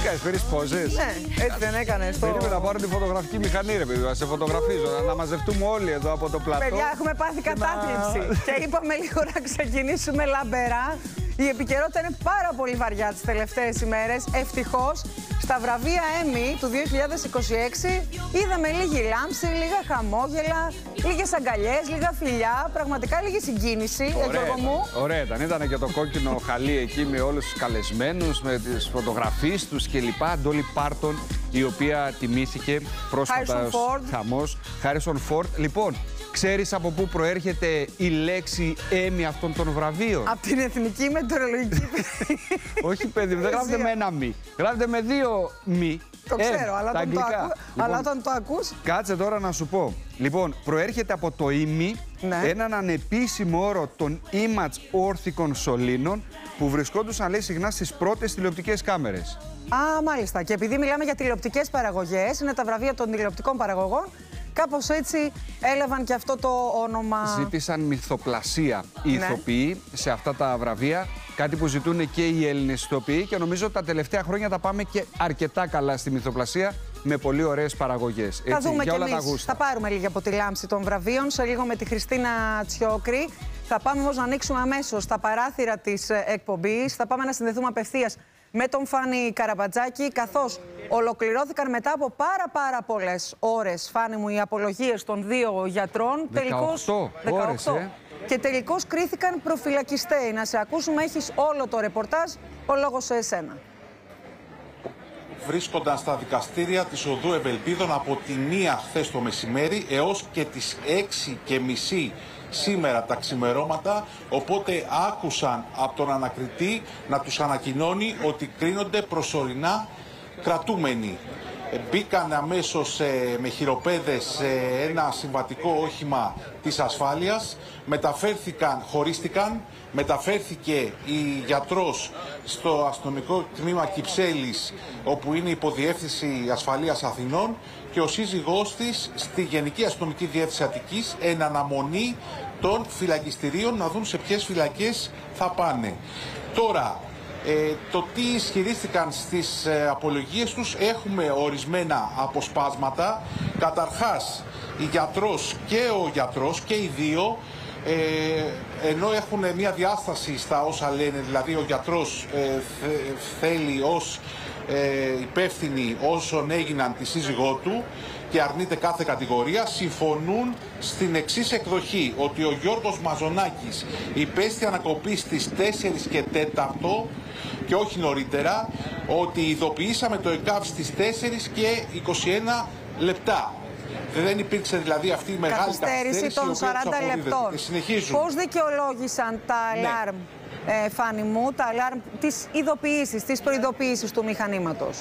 κάνεις, παίρνεις πόζες? Ναι, έτσι δεν έκανες το... Περίμενα να πάρω τη φωτογραφική μηχανή, ρε παιδί, να σε φωτογραφίζω, να μαζευτούμε όλοι εδώ από το πλατό. Παιδιά, έχουμε πάθει κατάθλιψη. Και είπαμε λίγο να ξεκινήσουμε λαμπερά. Η επικαιρότητα είναι πάρα πολύ βαριά τις τελευταίες ημέρες. Ευτυχώς, στα βραβεία Emmy του 2026 είδαμε λίγη λάμψη, λίγα χαμόγελα, λίγες αγκαλιές, λίγα φιλιά, πραγματικά λίγη συγκίνηση. Γιώργο μου. Ωραία ήταν και το κόκκινο χαλί εκεί με όλους τους καλεσμένους, με τις φωτογραφίες τους κλπ. Ντόλι Πάρτον, η οποία τιμήθηκε πρόσφατα χαμός. Χάρισον Φόρντ. Λοιπόν, ξέρεις από πού προέρχεται η λέξη Emmy αυτών των βραβείων? Από την Εθνική Μετεωρολογική. Όχι, παιδί, δεν γράφεται με ένα μη. Γράφεται με δύο μη. Το ξέρω, αλλά όταν το ακούς... Κάτσε τώρα να σου πω. Λοιπόν, προέρχεται από το ήμι, έναν ανεπίσημο όρο των image όρθικων σωλήνων που βρισκόντουσαν, λέει, συχνά στις πρώτες τηλεοπτικές κάμερες. Α, μάλιστα. Και επειδή μιλάμε για τηλεοπτικές παραγωγές, είναι τα βραβεία των τηλεοπτικών παραγωγών. Κάπως έτσι έλαβαν και αυτό το όνομα. Ζήτησαν μυθοπλασία οι ηθοποιοί σε αυτά τα βραβεία. Κάτι που ζητούν και οι Έλληνες ηθοποιοί. Και νομίζω τα τελευταία χρόνια τα πάμε και αρκετά καλά στη μυθοπλασία με πολύ ωραίες παραγωγές. Θα δούμε και εμείς. Θα πάρουμε λίγη από τη λάμψη των βραβείων σε λίγο με τη Χριστίνα Τσιόκρη. Θα πάμε όμως να ανοίξουμε αμέσως τα παράθυρα της εκπομπής. Θα πάμε να συνδεθούμε απευθείας με τον Φάνη Καραμπατζάκη, καθώς ολοκληρώθηκαν μετά από πάρα πολλές ώρες, Φάνη μου, οι απολογίες των δύο γιατρών. 18 ώρες, Και τελικώς κρίθηκαν προφυλακιστέοι. Να σε ακούσουμε, έχεις όλο το ρεπορτάζ, ο λόγος σε εσένα. Βρίσκονταν στα δικαστήρια της Οδού Ευελπίδων από τη 1 χθες το μεσημέρι έως και τις 6:30 σήμερα τα ξημερώματα, οπότε άκουσαν από τον ανακριτή να τους ανακοινώνει ότι κρίνονται προσωρινά κρατούμενοι. Μπήκαν αμέσως με χειροπέδες σε ένα συμβατικό όχημα της ασφάλειας, χωρίστηκαν, μεταφέρθηκε η γιατρός στο αστυνομικό τμήμα Κυψέλης, όπου είναι η Υποδιεύθυνση Ασφαλείας Αθηνών, και ο σύζυγός της στη Γενική Αστυνομική Διεύθυνση Αττικής εν αναμονή των φυλακιστηρίων να δουν σε ποιες φυλακές θα πάνε. Τώρα, το τι ισχυρίστηκαν στις απολογίες τους, έχουμε ορισμένα αποσπάσματα. Καταρχάς, η γιατρός και ο γιατρός και οι δύο, ενώ έχουν μια διάσταση στα όσα λένε, δηλαδή ο γιατρός θέλει ως υπεύθυνοι όσων έγιναν τη σύζυγό του και αρνείται κάθε κατηγορία, συμφωνούν στην εξής εκδοχή, ότι ο Γιώργος Μαζονάκης υπέστη ανακοπή στις 4 και 4 και όχι νωρίτερα, ότι ειδοποιήσαμε το ΕΚΑΒ στις 4 και 21 λεπτά. Δεν υπήρξε δηλαδή αυτή η μεγάλη καθυστέρηση των 40 λεπτών. Πώς δικαιολόγησαν τα αλάρμ, Φάνη μου, τα αλάρμ, τις ειδοποιήσεις, τις προειδοποιήσεις του μηχανήματος?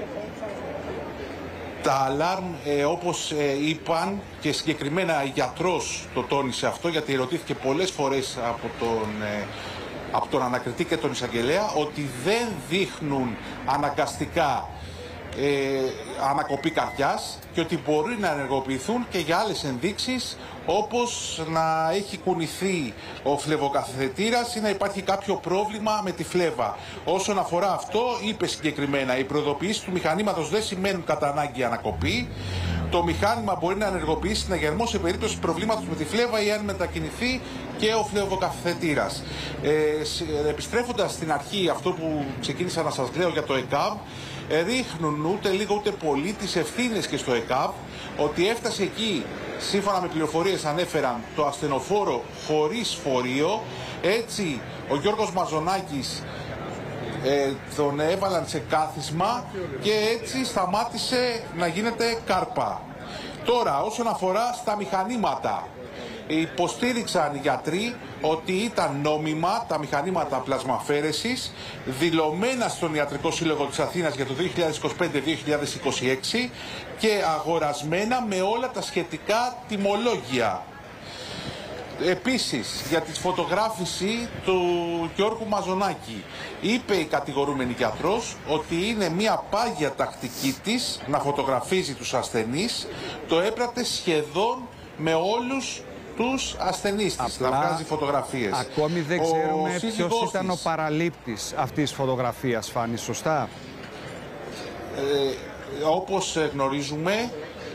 Τα αλάρμ, όπως είπαν, και συγκεκριμένα η γιατρός το τόνισε αυτό, γιατί ερωτήθηκε πολλές φορές από τον ανακριτή και τον εισαγγελέα, ότι δεν δείχνουν αναγκαστικά ανακοπή καρδιάς και ότι μπορεί να ενεργοποιηθούν και για άλλες ενδείξεις, όπως να έχει κουνηθεί ο φλεβοκαθετήρας ή να υπάρχει κάποιο πρόβλημα με τη φλέβα. Όσον αφορά αυτό, είπε συγκεκριμένα, οι προειδοποιήσεις του μηχανήματος δεν σημαίνουν κατά ανάγκη ανακοπή. Το μηχάνημα μπορεί να ενεργοποιήσει συναγερμό σε περίπτωση προβλήματος με τη φλέβα ή αν μετακινηθεί και ο φλεβοκαθετήρας. Επιστρέφοντας στην αρχή, αυτό που ξεκίνησα να σας λέω για το ΕΚΑΒ, ρίχνουν ούτε λίγο ούτε πολύ τις ευθύνες και στο ΕΚΑΒ, ότι έφτασε εκεί, σύμφωνα με πληροφορίες ανέφεραν, το ασθενοφόρο χωρίς φορείο. Έτσι ο Γιώργος Μαζονάκης τον έβαλαν σε κάθισμα και έτσι σταμάτησε να γίνεται κάρπα. Τώρα, όσον αφορά στα μηχανήματα, υποστήριξαν οι γιατροί ότι ήταν νόμιμα τα μηχανήματα πλασμαφαίρεσης, δηλωμένα στον Ιατρικό Σύλλογο της Αθήνας για το 2025-2026 και αγορασμένα με όλα τα σχετικά τιμολόγια. Επίσης, για τη φωτογράφηση του Γιώργου Μαζονάκη, είπε η κατηγορούμενη γιατρός ότι είναι μια πάγια τακτική της να φωτογραφίζει τους ασθενείς. Το έπρατε σχεδόν με όλους τους ασθενείς της, να βγάζει φωτογραφίες. Ακόμη δεν ξέρουμε ποιος ήταν ο παραλήπτης αυτής της φωτογραφίας, Φάνη, σωστά? όπως γνωρίζουμε,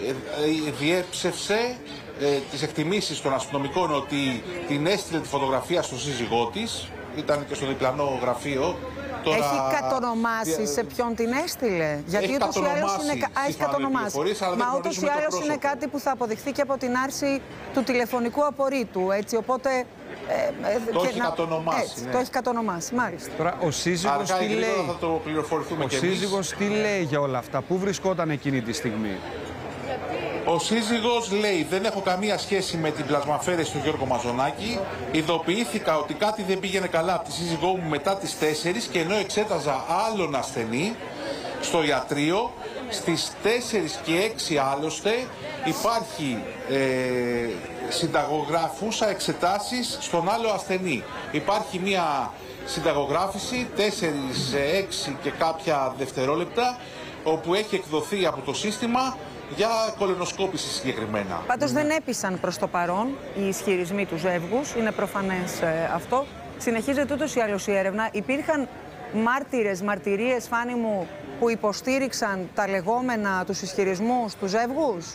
διέψευσε τις εκτιμήσεις των αστυνομικών ότι την έστειλε τη φωτογραφία στον σύζυγό της. Ήταν και στο διπλανό γραφείο. Τώρα, έχει κατονομάσει σε ποιον την έστειλε? Γιατί ούτως ή άλλως είναι, έχει κατονομάσει. Μα ούτως ή άλλως είναι κάτι που θα αποδειχθεί και από την άρση του τηλεφωνικού απορρίτου. Έτσι, οπότε. Το έχει κατονομάσει. Έτσι, ναι. Το έχει κατονομάσει, μάλιστα. Τώρα, ο σύζυγος τι λέει? Θα το πληροφορηθούμε και εμείς. Ο σύζυγος τι λέει για όλα αυτά? Πού βρισκόταν εκείνη τη στιγμή? Ο σύζυγος λέει: δεν έχω καμία σχέση με την πλασμαφέρεση του Γιώργο Μαζονάκη. Ειδοποιήθηκα ότι κάτι δεν πήγαινε καλά από τη σύζυγό μου μετά τις 4 και ενώ εξέταζα άλλον ασθενή στο ιατρείο, στις 4 και 6 άλλωστε υπάρχει συνταγογράφουσα εξετάσεις στον άλλο ασθενή. Υπάρχει μια συνταγογράφηση 4, 6 και κάποια δευτερόλεπτα όπου έχει εκδοθεί από το σύστημα για κολονοσκόπηση συγκεκριμένα. Πάντως δεν έπεισαν προς το παρόν οι ισχυρισμοί του ζεύγους, είναι προφανές αυτό. Συνεχίζεται ούτως ή άλλως η έρευνα. Υπήρχαν μαρτυρίες, Φάνη μου, που υποστήριξαν τα λεγόμενα, τους ισχυρισμούς του ζεύγους?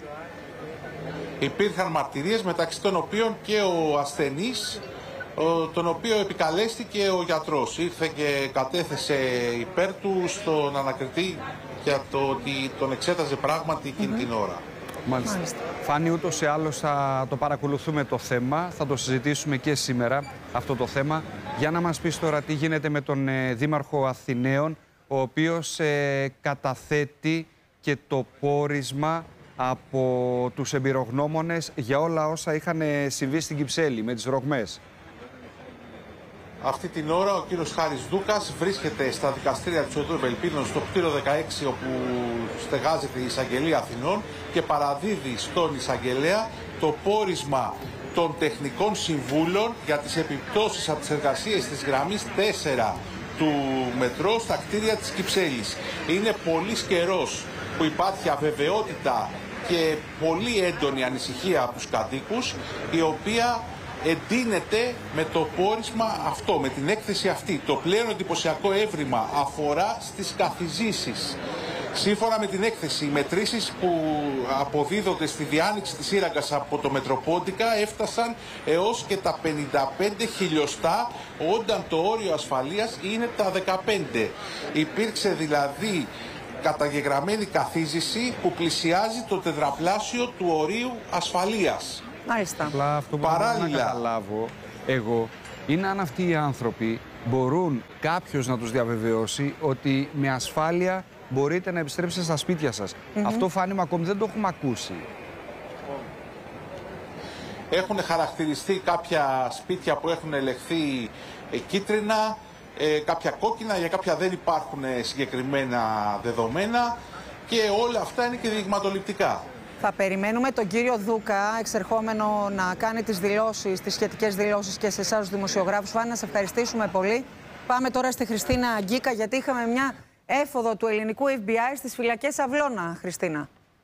Υπήρχαν μαρτυρίες, μεταξύ των οποίων και ο ασθενής, τον οποίο επικαλέστηκε ο γιατρός. Ήρθε και κατέθεσε υπέρ του στον ανακριτή για το ότι τον εξέταζε πράγματι εκείνη την ώρα. Μάλιστα. Φάνη, ούτως ή άλλως θα το παρακολουθούμε το θέμα, θα το συζητήσουμε και σήμερα αυτό το θέμα. Για να μας πεις τώρα τι γίνεται με τον Δήμαρχο Αθηναίων, ο οποίος καταθέτει και το πόρισμα από τους εμπειρογνώμονες για όλα όσα είχαν συμβεί στην Κυψέλη με τις ρογμές. Αυτή την ώρα ο κύριος Χάρης Δούκας βρίσκεται στα δικαστήρια της Οδού Ευελπίδων στο κτίριο 16, όπου στεγάζεται η Εισαγγελία Αθηνών και παραδίδει στον εισαγγελέα το πόρισμα των τεχνικών συμβούλων για τις επιπτώσεις από τις εργασίες της γραμμής 4 του μετρό στα κτίρια της Κυψέλης. Είναι πολύ καιρός που υπάρχει αβεβαιότητα και πολύ έντονη ανησυχία από τους κατοίκους, η οποία εντείνεται με το πόρισμα αυτό, με την έκθεση αυτή. Το πλέον εντυπωσιακό έβριμα αφορά στις καθιζήσεις. Σύμφωνα με την έκθεση, οι μετρήσεις που αποδίδονται στη διάνοιξη της σύραγγας από το Μετροπόντικα έφτασαν έως και τα 55 χιλιοστά, όταν το όριο ασφαλείας είναι τα 15. Υπήρξε δηλαδή καταγεγραμμένη καθίζηση που πλησιάζει το τετραπλάσιο του ορίου ασφαλείας. Μάλιστα. Απλά αυτό που θέλω να καταλάβω εγώ είναι αν αυτοί οι άνθρωποι μπορούν κάποιος να τους διαβεβαιώσει ότι με ασφάλεια μπορείτε να επιστρέψετε στα σπίτια σας. Αυτό, Φάνη μου, ακόμη δεν το έχουμε ακούσει. Έχουν χαρακτηριστεί κάποια σπίτια που έχουν ελεγχθεί κίτρινα, κάποια κόκκινα, για κάποια δεν υπάρχουν συγκεκριμένα δεδομένα και όλα αυτά είναι και δειγματοληπτικά. Θα περιμένουμε τον κύριο Δούκα, εξερχόμενο να κάνει τις δηλώσεις, τις σχετικές δηλώσεις και σε εσάς τους δημοσιογράφους. Φάνη, να σε ευχαριστήσουμε πολύ. Πάμε τώρα στη Χριστίνα Αγκίκα, γιατί είχαμε μια έφοδο του ελληνικού FBI στις φυλακές Αυλώνα, Χριστίνα.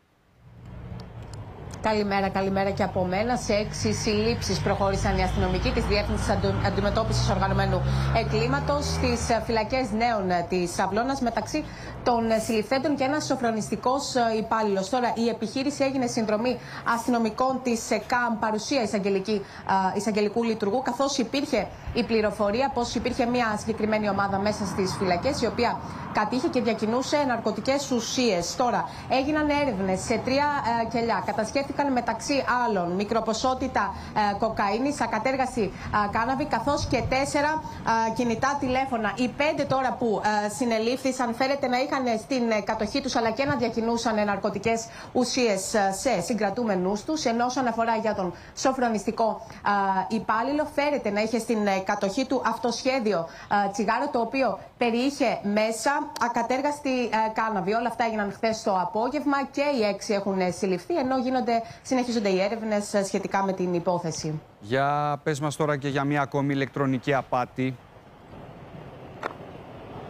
Καλημέρα και από μένα. Σε 6 συλλήψεις προχώρησαν οι αστυνομικοί της Διεύθυνσης Αντιμετώπισης Οργανωμένου Εγκλήματος στις φυλακές Νέων της Αυλώνας, μεταξύ των συλληφθέντων και ένας σοφρονιστικός υπάλληλος. Τώρα, η επιχείρηση έγινε συνδρομή αστυνομικών της ΕΚΑΜ, παρουσία εισαγγελικού λειτουργού, καθώς υπήρχε η πληροφορία πως υπήρχε μια συγκεκριμένη ομάδα μέσα στις φυλακές, η οποία κατήχε και διακινούσε ναρκωτικές ουσίες. Τώρα, έγιναν έρευνες σε 3 κελιά. Κατασχέθηκαν μεταξύ άλλων μικροποσότητα κοκαίνης, ακατέργαστη κάναβη, καθώς και 4 κινητά τηλέφωνα. Οι 5 τώρα που συνελήφθησαν φέρεται να είχαν στην κατοχή τους αλλά και να διακινούσαν ναρκωτικές ουσίες σε συγκρατούμενους τους, ενώ όσον αφορά για τον σοφρονιστικό υπάλληλο, φέρεται να είχε στην κατοχή του αυτοσχέδιο τσιγάρο, το οποίο περιείχε μέσα ακατέργαστη κάναβη. Όλα αυτά έγιναν χθες το απόγευμα και οι 6 έχουν συλληφθεί, ενώ συνεχίζονται οι έρευνες σχετικά με την υπόθεση. Για πες μας τώρα και για μια ακόμη ηλεκτρονική απάτη.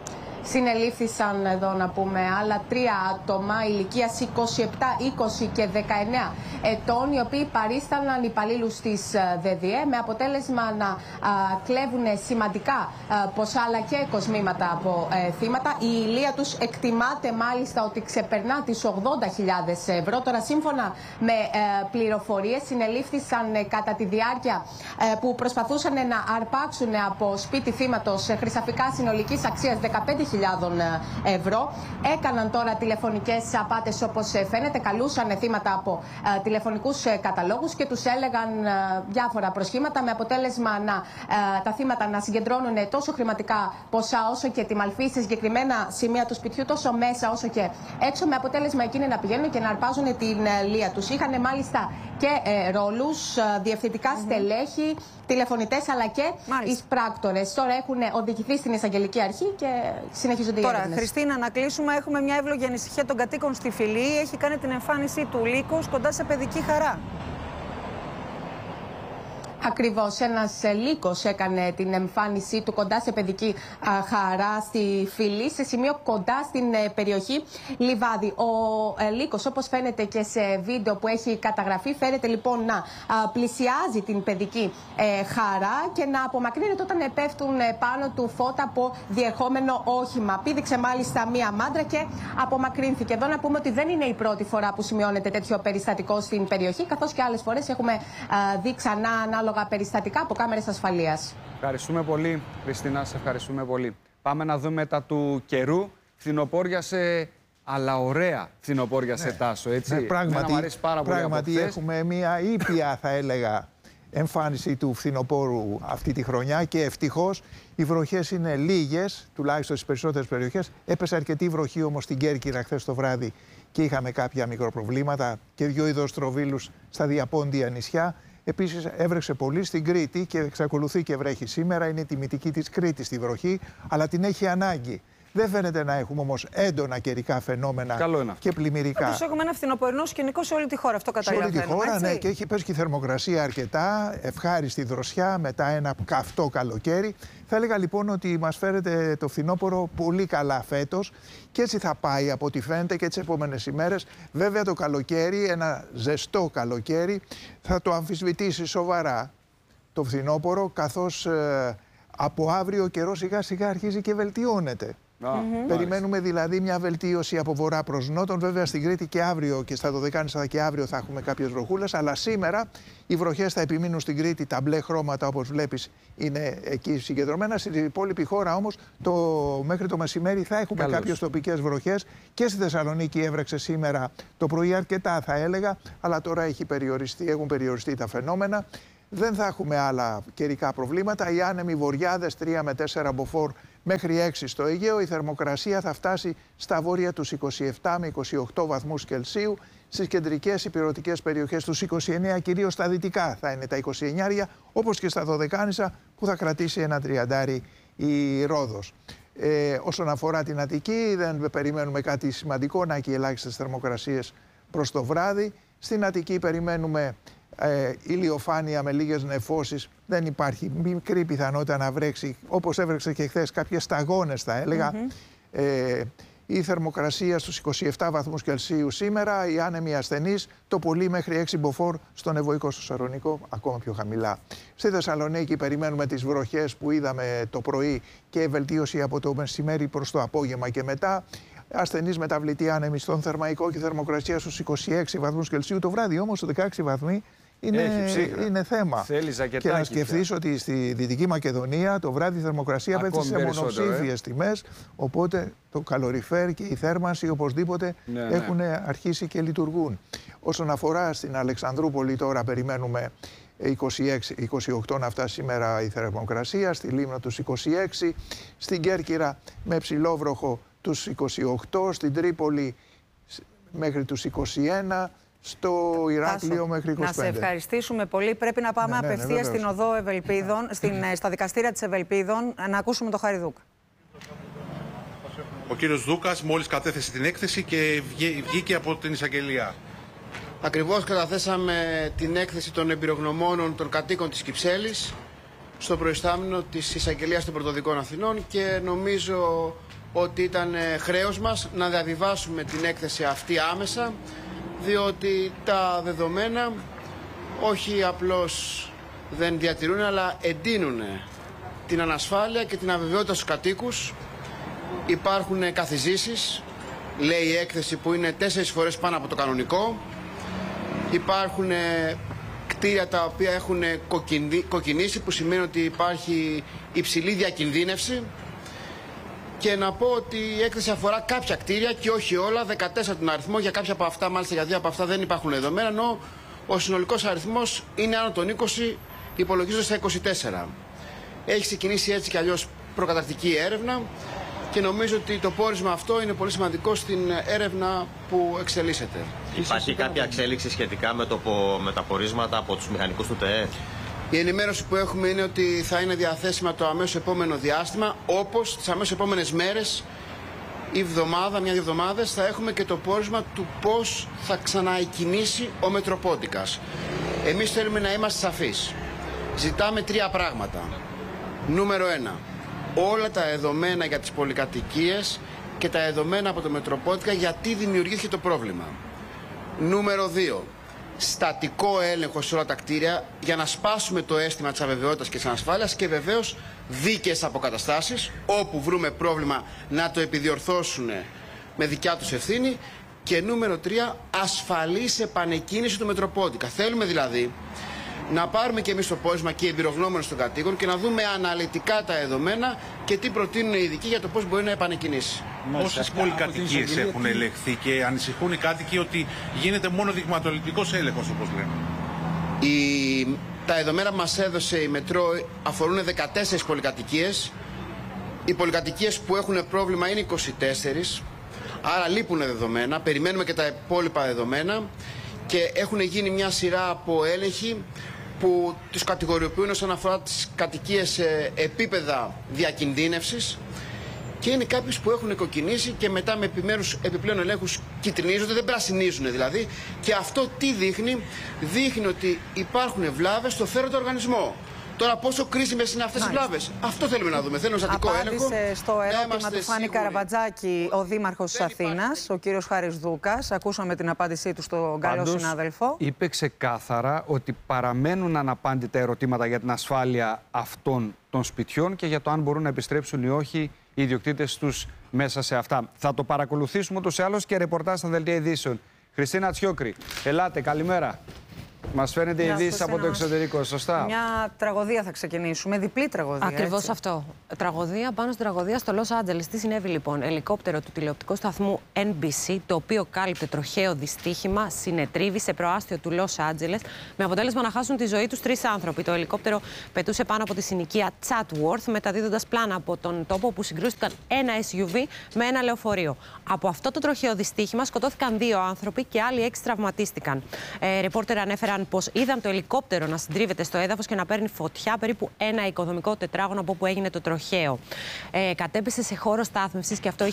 συνελήφθησαν εδώ να πούμε άλλα 3 άτομα ηλικίας 27, 20 και 19 ετών, οι οποίοι παρίσταναν υπαλλήλους της ΔΔΕ με αποτέλεσμα να κλέβουν σημαντικά ποσά αλλά και κοσμήματα από θύματα. Η ηλία τους εκτιμάται μάλιστα ότι ξεπερνά τις 80.000 ευρώ. Τώρα, σύμφωνα με πληροφορίες, συνελήφθησαν κατά τη διάρκεια που προσπαθούσαν να αρπάξουν από σπίτι θύματος χρυσαφικά συνολικής αξίας 15.000 ευρώ. Έκαναν τώρα τηλεφωνικές απάτες, όπως φαίνεται. Καλούσαν θύματα από τηλεφωνικούς καταλόγους και τους έλεγαν διάφορα προσχήματα, με αποτέλεσμα τα θύματα να συγκεντρώνουν τόσο χρηματικά ποσά όσο και τη μαλφή σε συγκεκριμένα σημεία του σπιτιού, τόσο μέσα όσο και έξω, με αποτέλεσμα εκείνοι να πηγαίνουν και να αρπάζουν την λία τους. Είχαν μάλιστα και ρόλους, διευθυντικά στελέχη, τηλεφωνητές αλλά και εισπράκτορες. Τώρα έχουν οδηγηθεί στην εισαγγελική αρχή και συνεχίζονται οι έρευνες. Τώρα, Χριστίνα, να κλείσουμε. Έχουμε μια εύλογη ανησυχία των κατοίκων στη Φυλή. Έχει κάνει την εμφάνισή του λύκος κοντά σε παιδική χαρά. Ακριβώς, ένας λύκος έκανε την εμφάνισή του κοντά σε παιδική χαρά στη Φυλή, σε σημείο κοντά στην περιοχή Λιβάδι. Ο λύκος, όπως φαίνεται και σε βίντεο που έχει καταγραφεί, φαίνεται λοιπόν να πλησιάζει την παιδική χαρά και να απομακρύνεται όταν πέφτουν πάνω του φώτα από διερχόμενο όχημα. Πήδηξε μάλιστα μία μάντρα και απομακρύνθηκε. Εδώ να πούμε ότι δεν είναι η πρώτη φορά που σημειώνεται τέτοιο περιστατικό στην περιοχή, καθώς και άλλες φορές έχουμε δει ξανά ανάλογα περιστατικά από κάμερες ασφαλείας. Ευχαριστούμε πολύ, Χριστίνα, σε ευχαριστούμε πολύ. Πάμε να δούμε τα του καιρού. Φθινοπόριασε, αλλά ωραία φθινοπόριασε, Τάσο, έτσι. Ναι, πράγματι, μου αρέσει πάρα πολύ από χθες. Έχουμε μια ήπια, θα έλεγα, εμφάνιση του φθινοπόρου αυτή τη χρονιά και ευτυχώς οι βροχές είναι λίγες, τουλάχιστον στις περισσότερες περιοχές. Έπεσε αρκετή βροχή όμως στην Κέρκυρα χθες το βράδυ και είχαμε κάποια μικροπροβλήματα και 2 υδροστροβίλους στα διαπόντια νησιά. Επίσης έβρεξε πολύ στην Κρήτη και εξακολουθεί και βρέχει σήμερα. Είναι η τιμητική της Κρήτης τη βροχή, αλλά την έχει ανάγκη. Δεν φαίνεται να έχουμε όμως έντονα καιρικά φαινόμενα και πλημμυρικά. Πάντως έχουμε ένα φθινοπορεινό σκηνικό σε όλη τη χώρα. Αυτό καταλαβαίνουμε. Σε όλη τη χώρα, ναι, και έχει πέσει και η θερμοκρασία αρκετά. Ευχάριστη δροσιά μετά ένα καυτό καλοκαίρι. Θα έλεγα λοιπόν ότι μας φέρεται το φθινόπωρο πολύ καλά φέτος και έτσι θα πάει από ό,τι φαίνεται και τις επόμενες ημέρες. Βέβαια το καλοκαίρι, ένα ζεστό καλοκαίρι, θα το αμφισβητήσει σοβαρά το φθινόπωρο, καθώς από αύριο ο καιρός σιγά σιγά αρχίζει και βελτιώνεται. Περιμένουμε δηλαδή μια βελτίωση από βορρά προς νότον. Βέβαια στην Κρήτη και αύριο και στα Δωδεκάνησα και αύριο θα έχουμε κάποιες βροχούλες. Αλλά σήμερα οι βροχές θα επιμείνουν στην Κρήτη. Τα μπλε χρώματα, όπως βλέπεις, είναι εκεί συγκεντρωμένα. Στην υπόλοιπη χώρα όμως μέχρι το μεσημέρι θα έχουμε κάποιες τοπικές βροχές. Και στη Θεσσαλονίκη έβρεξε σήμερα το πρωί αρκετά, θα έλεγα. Αλλά τώρα έχουν περιοριστεί τα φαινόμενα. Δεν θα έχουμε άλλα καιρικά προβλήματα. Οι άνεμοι βορειάδες 3 με 4 μποφόρ μέχρι 6 στο Αιγαίο. Η θερμοκρασία θα φτάσει στα βόρεια τους 27 με 28 βαθμούς Κελσίου. Στις κεντρικές ηπειρωτικές περιοχές τους 29, κυρίως στα δυτικά θα είναι τα 29, όπως και στα Δωδεκάνησα που θα κρατήσει ένα 30 η Ρόδος. Όσον αφορά την Αττική, δεν περιμένουμε κάτι σημαντικό, να έχει ελάχιστες θερμοκρασίες προς το βράδυ. Στην Αττική περιμένουμε ηλιοφάνεια με λίγες νεφώσεις. Δεν υπάρχει μικρή πιθανότητα να βρέξει, όπως έβρεξε και χθες, κάποιες σταγόνες θα έλεγα. Η θερμοκρασία στους 27 βαθμούς Κελσίου σήμερα, οι άνεμοι ασθενείς, το πολύ μέχρι 6 μποφόρ, στον Ευωικό, στο Σαρονικό, ακόμα πιο χαμηλά. Στη Θεσσαλονίκη περιμένουμε τις βροχές που είδαμε το πρωί και βελτίωση από το μεσημέρι προς το απόγευμα και μετά. Ασθενείς μεταβλητή άνεμοι στον Θερμαϊκό και θερμοκρασία στους 26 βαθμούς Κελσίου. Το βράδυ όμως, στους 16 βαθμοί, είναι θέμα. Και να σκεφτείς ότι στη Δυτική Μακεδονία το βράδυ η θερμοκρασία πέφτει σε μονοψήφιες τιμές. Οπότε το καλοριφέρ και η θέρμανση οπωσδήποτε έχουν αρχίσει και λειτουργούν. Όσον αφορά στην Αλεξανδρούπολη, τώρα περιμένουμε 26-28 να φτάσει σήμερα η θερμοκρασία. Στη Λίμνο τους 26. Στην Κέρκυρα με ψηλόβροχο τους 28. Στην Τρίπολη μέχρι τους 21. Στο Ηράκλειο μέχρι 25. Να σε ευχαριστήσουμε πολύ. Πρέπει να πάμε απευθείας στην Οδό Ευελπίδων, στα δικαστήρια της Ευελπίδων, να ακούσουμε τον Χάρη Δούκα. Ο κύριος Δούκας μόλις κατέθεσε την έκθεση και βγήκε από την εισαγγελία. Ακριβώς καταθέσαμε την έκθεση των εμπειρογνωμόνων των κατοίκων της Κυψέλης στο προϊστάμενο της εισαγγελίας των Πρωτοδικών Αθηνών και νομίζω ότι ήταν χρέος μας να διαβιβάσουμε την έκθεση αυτή άμεσα, διότι τα δεδομένα όχι απλώς δεν διατηρούν, αλλά εντείνουν την ανασφάλεια και την αβεβαιότητα στους κατοίκους. Υπάρχουν καθιζήσεις, λέει η έκθεση, που είναι 4 φορές πάνω από το κανονικό. Υπάρχουν κτίρια τα οποία έχουν κοκκινήσει, που σημαίνει ότι υπάρχει υψηλή διακινδύνευση. Και να πω ότι η έκθεση αφορά κάποια κτίρια και όχι όλα, 14 τον αριθμό. Για κάποια από αυτά, μάλιστα για 2 από αυτά δεν υπάρχουν δεδομένα, ενώ ο συνολικός αριθμός είναι άνω των 20, υπολογίζονται στα 24. Έχει ξεκινήσει έτσι κι αλλιώς προκαταρκτική έρευνα και νομίζω ότι το πόρισμα αυτό είναι πολύ σημαντικό στην έρευνα που εξελίσσεται. Υπάρχει κάποια εξέλιξη σχετικά με τα πορίσματα από τους μηχανικούς του ΤΕΕ? Η ενημέρωση που έχουμε είναι ότι θα είναι διαθέσιμα το αμέσως επόμενο διάστημα, όπως τις αμέσως επόμενες μέρες ή μια-δύο εβδομάδες θα έχουμε και το πόρισμα του πώς θα ξαναεκκινήσει ο Μετροπόντικας. Εμείς θέλουμε να είμαστε σαφείς. Ζητάμε 3 πράγματα. Νούμερο 1. Όλα τα δεδομένα για τις πολυκατοικίες και τα δεδομένα από το Μετροπόντικα γιατί δημιουργήθηκε το πρόβλημα. Νούμερο 2. Στατικό έλεγχο σε όλα τα κτίρια για να σπάσουμε το αίσθημα της αβεβαιότητας και της ανασφάλειας και βεβαίως δίκαιες αποκαταστάσεις όπου βρούμε πρόβλημα να το επιδιορθώσουν με δικιά τους ευθύνη. Και νούμερο 3. Ασφαλής επανεκκίνηση του Μετροπόντικα. Θέλουμε δηλαδή να πάρουμε και εμείς το πόρισμα και οι εμπειρογνώμονες των κατοίκων και να δούμε αναλυτικά τα δεδομένα και τι προτείνουν οι ειδικοί για το πώς μπορεί να επανεκκινήσει. Πόσες πολυκατοικίες έχουν ελεγχθεί και ανησυχούν οι κάτοικοι ότι γίνεται μόνο δειγματοληπτικός έλεγχος, όπως λέμε? Τα δεδομένα που μας έδωσε η Μετρό αφορούν 14 πολυκατοικίες. Οι πολυκατοικίες που έχουν πρόβλημα είναι 24, άρα λείπουν δεδομένα. Περιμένουμε και τα υπόλοιπα δεδομένα και έχουν γίνει μια σειρά από έλεγχοι που τους κατηγοριοποιούν όσον αφορά τις κατοικίες σε επίπεδα διακινδύνευσης και είναι κάποιους που έχουν κοκκινήσει και μετά με επιπλέον ελέγχους κυτρινίζονται, δεν πρασινίζουν δηλαδή. Και αυτό τι δείχνει? Δείχνει ότι υπάρχουν βλάβες στο φέροντο οργανισμό. Τώρα, πόσο κρίσιμες είναι αυτές οι βλάβες? Αυτό θέλουμε να δούμε. Θέλουμε στατικό έλεγχο. Απάντησε στο ερώτημα του Φάνη Καραβατζάκη ο Δήμαρχος της Αθήνας, ο κύριος Χάρης Δούκας. Ακούσαμε την απάντησή του στον καλό συνάδελφο. Είπε ξεκάθαρα ότι παραμένουν αναπάντητα ερωτήματα για την ασφάλεια αυτών των σπιτιών και για το αν μπορούν να επιστρέψουν ή όχι οι ιδιοκτήτες τους μέσα σε αυτά. Θα το παρακολουθήσουμε ούτως ή άλλως και ρεπορτάζ στα δελτία ειδήσεων. Χριστίνα Τσιόκρη, ελάτε, καλημέρα. Μας φαίνεται ειδήσεις από το εξωτερικό, σωστά? Μια τραγωδία θα ξεκινήσουμε, διπλή τραγωδία. Ακριβώς έτσι. αυτό. Τραγωδία πάνω στην τραγωδία στο Λος Άντζελες. Τι συνέβη λοιπόν? Ελικόπτερο του τηλεοπτικού σταθμού NBC, το οποίο κάλυπτε τροχαίο δυστύχημα, συνετρίβη σε προάστιο του Λος Άντζελες, με αποτέλεσμα να χάσουν τη ζωή τους 3 άνθρωποι. Το ελικόπτερο πετούσε πάνω από τη συνοικία Chatsworth, μεταδίδοντας πλάνα από τον τόπο που συγκρούστηκαν ένα SUV με ένα λεωφορείο. Από αυτό το τροχαίο δυστύχημα σκοτώθηκαν 2 άνθρωποι και άλλοι 6 τραυματίστηκαν. Ρεπόρτερ ανέφεραν πως είδαν το ελικόπτερο να συντρίβεται στο έδαφος και να παίρνει φωτιά περίπου ένα οικοδομικό τετράγωνο από όπου έγινε το τροχαίο. Κατέπεσε σε χώρο στάθμευσης και αυτό